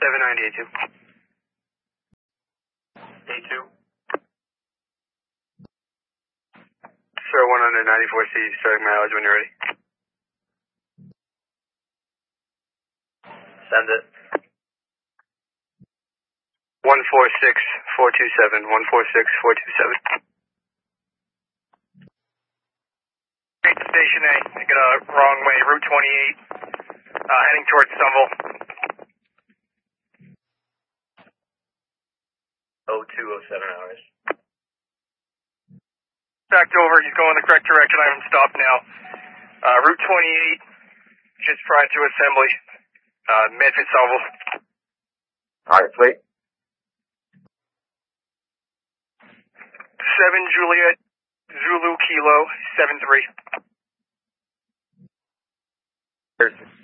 790 A2. A2. Sir, 194C, starting mileage when you're ready. Send it. 146427, 146427. Station A, I got a wrong way, Route 28, heading towards Stumble. 0207 hours. Backed over, he's going the correct direction, I am stopped now. Route 28, just prior to assembly, Medford Stumble. Alright, fleet. 7 Juliet, Zulu Kilo, 73.